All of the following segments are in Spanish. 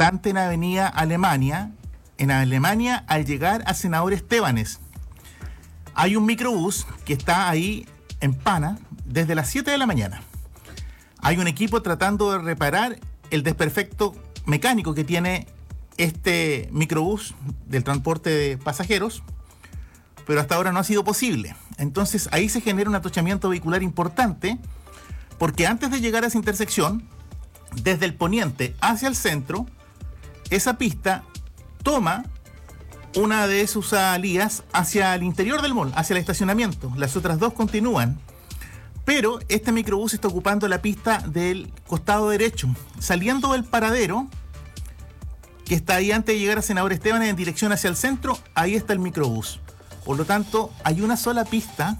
importante en Avenida Alemania. En Alemania, al llegar a Senador Estebanes, hay un microbús que está ahí en pana desde las 7 de la mañana. Hay un equipo tratando de reparar el desperfecto mecánico que tiene este microbús del transporte de pasajeros, pero hasta ahora no ha sido posible. Entonces ahí se genera un atochamiento vehicular importante, porque antes de llegar a esa intersección, desde el poniente hacia el centro, esa pista toma una de sus salidas hacia el interior del mall, hacia el estacionamiento. Las otras dos continúan, pero este microbús está ocupando la pista del costado derecho, saliendo del paradero que está ahí antes de llegar a Senador Estebanes en dirección hacia el centro. Ahí está el microbús. Por lo tanto, hay una sola pista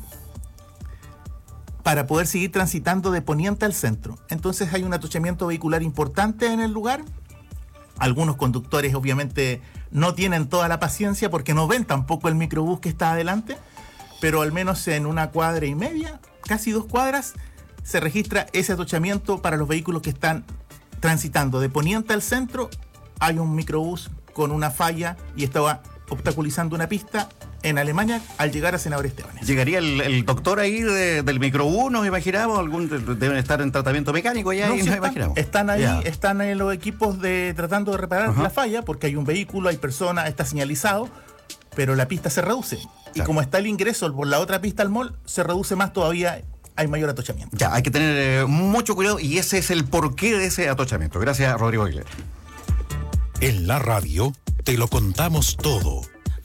para poder seguir transitando de poniente al centro. Entonces hay un atochamiento vehicular importante en el lugar. Algunos conductores obviamente no tienen toda la paciencia porque no ven tampoco el microbús que está adelante, pero al menos en 1,5 cuadras, casi 2 cuadras, se registra ese atochamiento para los vehículos que están transitando de poniente al centro. Hay un microbús con una falla y estaba obstaculizando una pista en Alemania al llegar a Senador Estebanes. ¿Llegaría el doctor ahí del microbús, nos imaginamos? Deben estar en tratamiento mecánico ya, no, y sí nos imaginamos. Están ahí, Ya. están en los equipos tratando de reparar la falla, porque hay un vehículo, hay personas, está señalizado, pero la pista se reduce. Y Claro. como está el ingreso por la otra pista al mall, se reduce más todavía, hay mayor atochamiento. Ya, hay que tener mucho cuidado y ese es el porqué de ese atochamiento. Gracias, Rodrigo Aguilera. En la radio te lo contamos todo.